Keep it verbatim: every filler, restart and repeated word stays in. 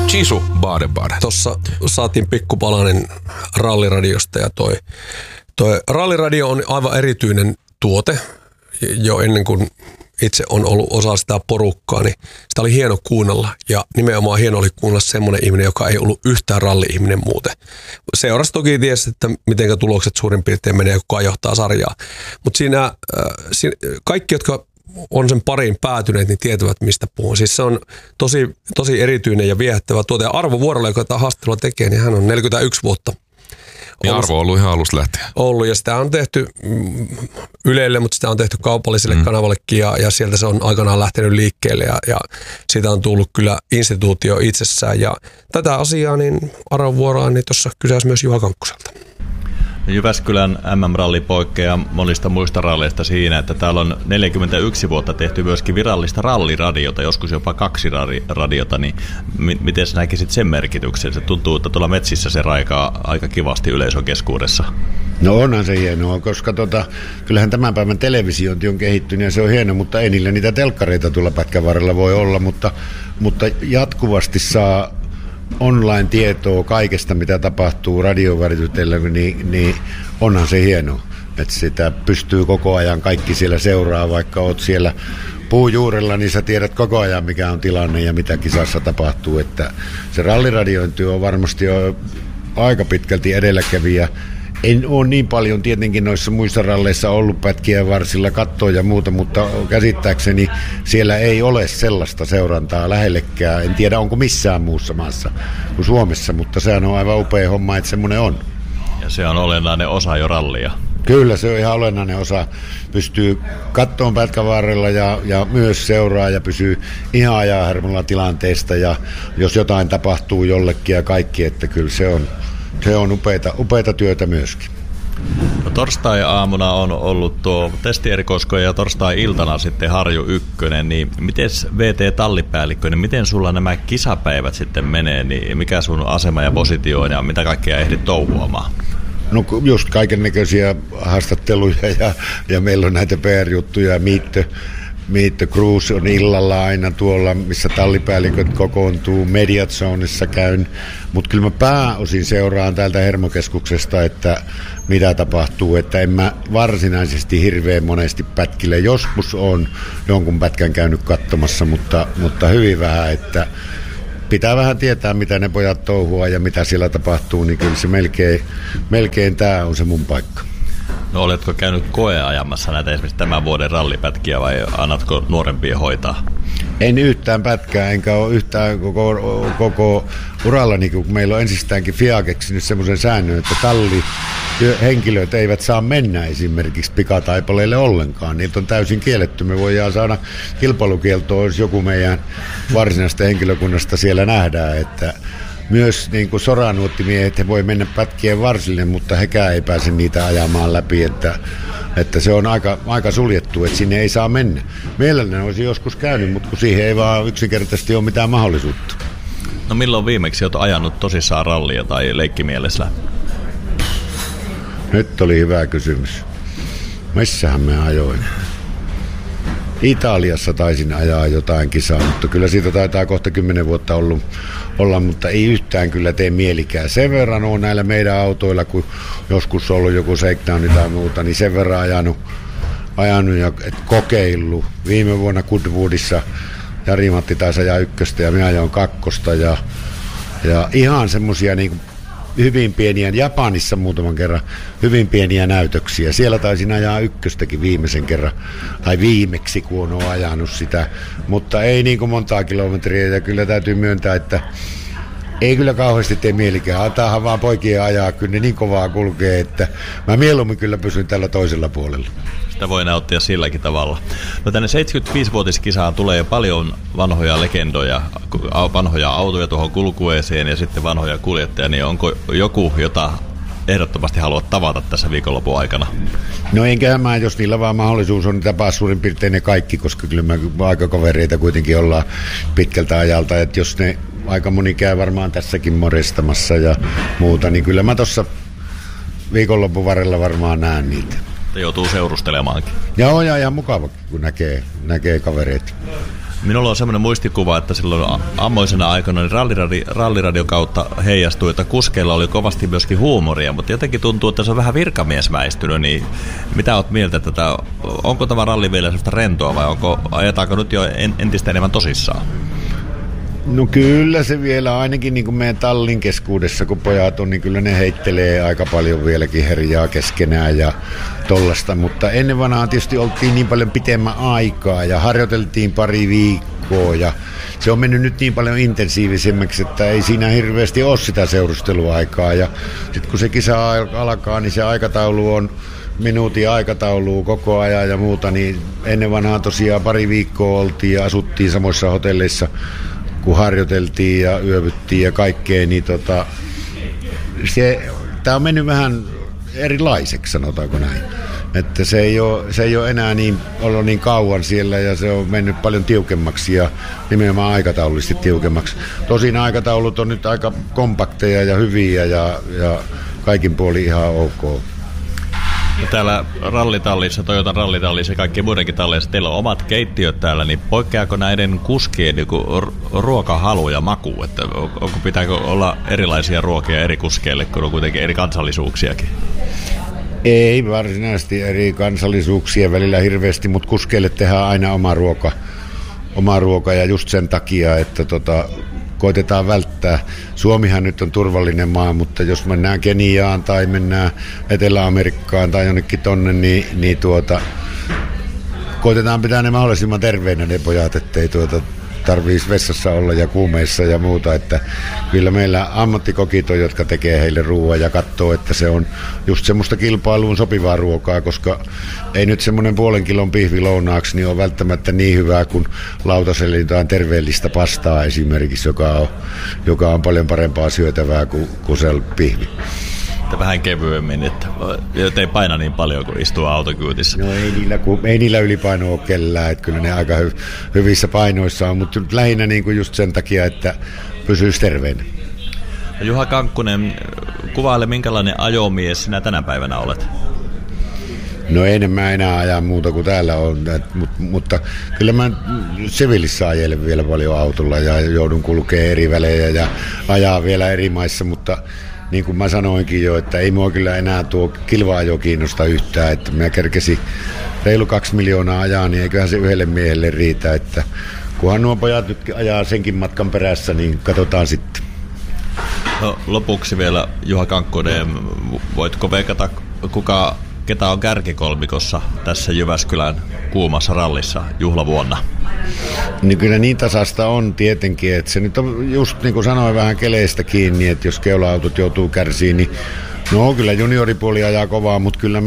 Chisu Badebade. Tuossa saatiin pikkupalanen ralliradiosta ja toi, toi ralliradio on aivan erityinen tuote. Jo ennen kuin itse on ollut osa sitä porukkaa, niin sitä oli hieno kuunnella. Ja nimenomaan hieno oli kuunnella semmoinen ihminen, joka ei ollut yhtään ralli-ihminen muuten. Seurasi toki tiesi, että miten tulokset suurin piirtein menee, kuka johtaa sarjaa. Mutta siinä, äh, siinä kaikki, jotka on sen pariin päätyneet, niin tietävät, mistä puhun. Siis se on tosi, tosi erityinen ja viehättävä tuote. Ja Arvo Vuorola, joka tätä haastattelua tekee, niin hän on neljäkymmentäyksi vuotta. Ja Arvo on ollut ihan alusta lähtien. Ollut, ja sitä on tehty Ylelle, mutta sitä on tehty kaupalliselle mm. kanavallekin, ja, ja sieltä se on aikanaan lähtenyt liikkeelle, ja, ja siitä on tullut kyllä instituutio itsessään. Ja tätä asiaa, niin Arvo Vuorola, niin tuossa kysäisi myös Juha Kankkuselta. Jyväskylän M M-ralli poikkeaa monista muista ralleista siinä, että täällä on neljäkymmentäyksi vuotta tehty myöskin virallista ralliradiota, joskus jopa kaksi radiota, niin m- miten sä näkisit sen merkityksen? Se tuntuu, että tuolla metsissä se raikaa aika kivasti yleisön keskuudessa. No onhan se hienoa, koska tota, kyllähän tämän päivän televisiointi on kehittynyt ja se on hieno, mutta ei niillä niitä telkkareita tuolla pätkän varrella voi olla, mutta, mutta jatkuvasti saa online-tietoa kaikesta, mitä tapahtuu radiovälityksellä, niin, niin onhan se hienoa, että sitä pystyy koko ajan kaikki siellä seuraa, vaikka oot siellä puujuurella, niin sä tiedät koko ajan, mikä on tilanne ja mitä kisassa tapahtuu, että se ralliradiointi on varmasti jo aika pitkälti edelläkävijä. En ole niin paljon tietenkin noissa muissa ralleissa ollut pätkiä varsilla kattoa ja muuta, mutta käsittääkseni siellä ei ole sellaista seurantaa lähellekään. En tiedä, onko missään muussa maassa kuin Suomessa, mutta sehän on aivan upea homma, että semmoinen on. Ja se on olennainen osa jo rallia. Kyllä, se on ihan olennainen osa. Pystyy kattoon pätkän varrella ja, ja myös seuraa ja pysyy ihan ajanhermolla tilanteesta. Ja jos jotain tapahtuu jollekin ja kaikki, että kyllä se on... Se on upeita, upeita työtä myöskin. No, torstai-aamuna on ollut tuo testierikoiskoja ja torstai-iltana sitten Harju ykkönen, niin miten V T-tallipäällikkö, niin miten sulla nämä kisapäivät sitten menee, niin mikä sun asema ja positio on ja mitä kaikkea ehdit touhuamaan? No just kaikennäköisiä haastatteluja ja, ja meillä on näitä P R-juttuja ja Meet Meet the Cruise on illalla aina tuolla, missä tallipäälliköt kokoontuu, Mediat Zoneissa käyn, mutta kyllä mä pääosin seuraan täältä Hermokeskuksesta, että mitä tapahtuu, että en mä varsinaisesti hirveän monesti pätkille, joskus on jonkun pätkän käynyt katsomassa, mutta, mutta hyvin vähän, että pitää vähän tietää, mitä ne pojat touhua ja mitä siellä tapahtuu, niin kyllä se melkein, melkein tää on se mun paikka. No oletko käynyt koeajamassa näitä esimerkiksi tämän vuoden rallipätkiä vai annatko nuorempia hoitaa? En yhtään pätkää, enkä ole yhtään koko, koko urallani, kun meillä on ensistäänkin F I A keksinyt semmoisen säännön, että tallihenkilöt eivät saa mennä esimerkiksi pikataipaleille ollenkaan. Niitä on täysin kielletty. Me voidaan saada kilpailukieltoa, jos joku meidän varsinaista henkilökunnasta siellä nähdään, että myös niin kuin soranuottimiehet, he voi mennä pätkien varsille, mutta hekään ei pääse niitä ajamaan läpi, että, että se on aika, aika suljettu, että sinne ei saa mennä. Mielelläni olisi joskus käynyt, mutta kun siihen ei vaan yksinkertaisesti ole mitään mahdollisuutta. No milloin viimeksi olet ajanut tosissaan rallia tai leikkimielessä? Nyt oli hyvä kysymys. Missähän me ajoin? Italiassa taisin ajaa jotain kisaa, mutta kyllä siitä taitaa kohta kymmenen vuotta ollut, olla, mutta ei yhtään kyllä tee mielikään. Sen verran on näillä meidän autoilla, kun joskus on ollut joku Shakedown tai muuta, niin sen verran ajanut, ajanut ja kokeillut. Viime vuonna Goodwoodissa Jari-Matti taisi ajaa ykköstä ja minä ajoin kakkosta ja, ja ihan semmosia niin kuin hyvin pieniä, Japanissa muutaman kerran hyvin pieniä näytöksiä. Siellä taisin ajaa ykköstäkin viimeisen kerran, tai viimeksi kun on ajanut sitä, mutta ei niin kuin montaa kilometriä, ja kyllä täytyy myöntää, että ei kyllä kauheasti tee mielikään. Antaahan vaan poikien ajaa, kyllä ne niin kovaa kulkee, että mä mieluummin kyllä pysyn tällä toisella puolella. Sitä voi nauttia silläkin tavalla. No tänne seitsemänkymmentäviisivuotiskisaan tulee jo paljon vanhoja legendoja, vanhoja autoja tuohon kulkueeseen ja sitten vanhoja kuljettajia, niin onko joku, jota ehdottomasti haluat tavata tässä viikonlopun aikana? No enköhän mä, jos niillä vaan mahdollisuus on, niin tapaa suurin piirtein ne kaikki, koska kyllä me aika kavereita kuitenkin ollaan pitkältä ajalta, että jos ne aika moni käy varmaan tässäkin morestamassa ja muuta, niin kyllä mä tuossa viikonlopun varrella varmaan näen niitä. Te joutuu seurustelemaankin. Joo, ja ihan mukava, kun näkee, näkee kavereita. Minulla on semmoinen muistikuva, että silloin ammoisena aikana niin ralliradi, ralliradion kautta heijastui, että kuskeilla oli kovasti myöskin huumoria, mutta jotenkin tuntuu, että se on vähän virkamiesmäistynyt, niin mitä oot mieltä tätä, onko tämä ralli vielä sellaista rentoa vai onko, ajetaanko nyt jo entistä enemmän tosissaan? No kyllä se vielä, ainakin niin kuin meidän tallin keskuudessa, kun pojat on, niin kyllä ne heittelee aika paljon vieläkin herjaa keskenään ja tollasta, mutta ennen vanhaa tietysti oltiin niin paljon pitemmän aikaa ja harjoiteltiin pari viikkoa ja se on mennyt nyt niin paljon intensiivisemmäksi, että ei siinä hirveästi ole sitä seurusteluaikaa ja sitten kun se kisa alkaa, niin se aikataulu on minuutin aikataulua koko ajan ja muuta, niin ennen vanhaa tosiaan pari viikkoa oltiin ja asuttiin samoissa hotelleissa, kun harjoiteltiin ja yövyttiin ja kaikkea, niin tota, tämä on mennyt vähän erilaiseksi, sanotaanko näin. Että se ei ole, se ei ole enää niin, ollut niin kauan siellä ja se on mennyt paljon tiukemmaksi ja nimenomaan aikataulullisesti tiukemmaksi. Tosin aikataulut on nyt aika kompakteja ja hyviä ja, ja kaikin puolin ihan ok. Täällä rallitallissa, Toyotan rallitallissa ja kaikkien muidenkin talleissa, teillä on omat keittiöt täällä, niin poikkeako näiden kuskien niin ruokahalu ja maku? Että onko, pitääkö olla erilaisia ruokia eri kuskeille, kun on kuitenkin eri kansallisuuksiakin? Ei varsinaisesti eri kansallisuuksia välillä hirveästi, mutta kuskeille tehdään aina oma ruoka, oma ruoka ja just sen takia, että tota, koitetaan välttää. Suomihan nyt on turvallinen maa, mutta jos mennään Keniaan tai mennään Etelä-Amerikkaan tai jonnekin tonne, niin, niin tuota, koitetaan pitää ne mahdollisimman terveinä ne pojat, ettei tuota, tarvitsisi vessassa olla ja kuumeissa ja muuta. Että kyllä meillä ammattikokit on, jotka tekee heille ruoan ja katsoo, että se on just semmoista kilpailuun sopivaa ruokaa, koska ei nyt semmoinen puolen kilon pihvi lounaaksi niin on välttämättä niin hyvää kuin lautaselle jotain terveellistä pastaa esimerkiksi, joka on, joka on paljon parempaa syötävää kuin, kuin se pihvi. Vähän kevyemmin, että ei paina niin paljon kuin istuu autokyytissä. No ei niillä, ei niillä ylipainoa ole kellään, että kyllä ne aika hy, hyvissä painoissa on, mutta lähinnä niin kuin just sen takia, että pysyisi terveenä. Juha Kankkunen, kuvaile minkälainen ajomies sinä tänä päivänä olet? No en mä enää aja muuta kuin täällä on, mutta, mutta kyllä mä siviilissä ajelen vielä paljon autolla ja joudun kulkemaan eri välejä ja ajaa vielä eri maissa, mutta niin kuin mä sanoinkin jo, että ei mua kyllä enää tuo kilva-ajo kiinnosta yhtään, että mä kerkesin reilu kaksi miljoonaa ajaa, niin eiköhän se yhdelle miehelle riitä, että kunhan nuo pojat nyt ajaa senkin matkan perässä, niin katsotaan sitten. No, lopuksi vielä Juha Kankkonen, voitko veikata, kuka, ketä on kärkikolmikossa tässä Jyväskylän kuumassa rallissa juhlavuonna? Niin kyllä niin tasasta on tietenkin, että se nyt on just niin kuin sanoin vähän keleistä kiinni, että jos keula-autot joutuu kärsiin, niin no kyllä junioripuoli ajaa kovaa, mutta kyllä